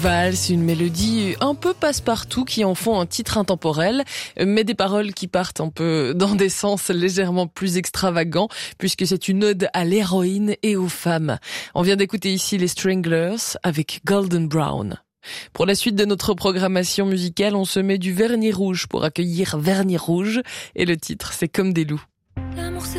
Valse, une mélodie un peu passe-partout qui en font un titre intemporel, mais des paroles qui partent un peu dans des sens légèrement plus extravagants, puisque c'est une ode à l'héroïne et aux femmes. On vient d'écouter ici les Stranglers avec Golden Brown. Pour la suite de notre programmation musicale, on se met du vernis rouge pour accueillir Vernis Rouge, et le titre c'est Comme des loups. L'amour c'est